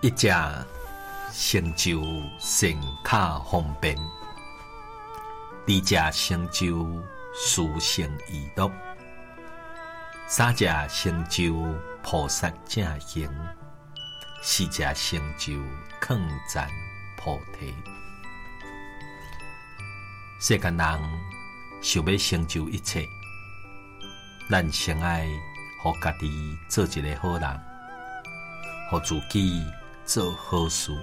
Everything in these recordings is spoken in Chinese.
一只成就成卡方便，二只成就殊胜易乐，三只成就菩萨正行，四只成就抗赞菩提。世间人想要成就一切，咱先爱互家己做一个好人，互自己做好事。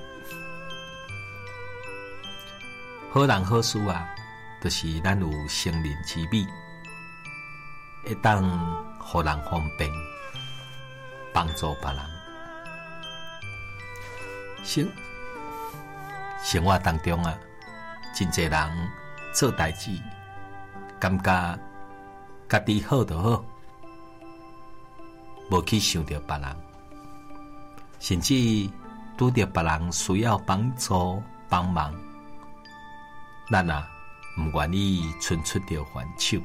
好人好事啊，就是咱有成人之美，会当互人方便，帮助别人。生活当中啊，真侪人做代志，感觉家己好就好，无去想到别人，甚至拄着别人需要帮助帮忙，咱啊毋愿意伸出着援手。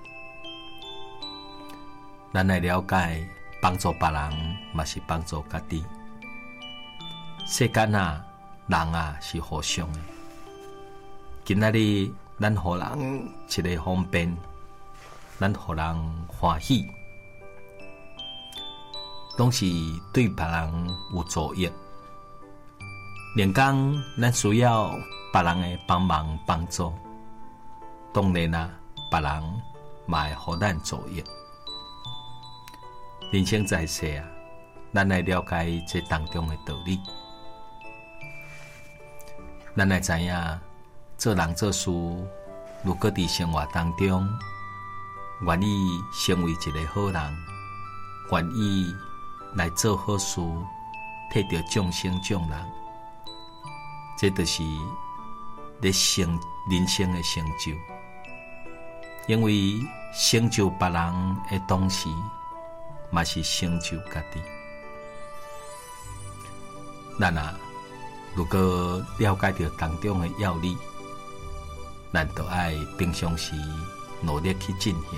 咱来了解，帮助别人嘛是帮助家己。世间啊，人啊是互相的。今仔日咱互人一个方便，咱互人欢喜，拢是对别人有助益。连讲咱需要别人的帮忙帮助，当然啊，别人嘛会互咱助益。人生在世啊，咱来了解这当中的道理。咱来知影，做人做事，如果伫生活当中愿意成为一个好人，愿意来做好事，摕到众生众人，这就是咧成人生的成就。因为成就别人的同时，嘛是成就家己。咱啊，如果了解到当中的要理，咱就爱平常时努力去进行。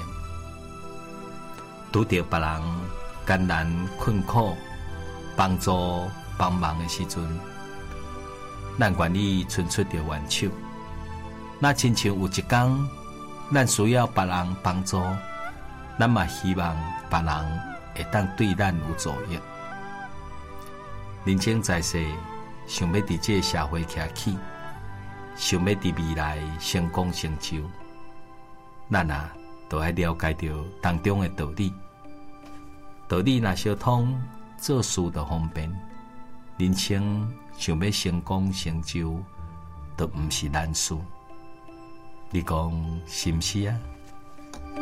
拄到别人艰难困苦、帮助帮忙的时阵，咱愿意伸出着援手。那亲像有一天，咱需要别人帮助，咱嘛希望别人会当对咱有助益。人生在世，想要伫这个社会徛起，想要伫未来成功成就，咱啊都要了解到当中的道理。道理若相通，做事就方便。人生想要成功成就，都毋是难事。你讲是毋是啊？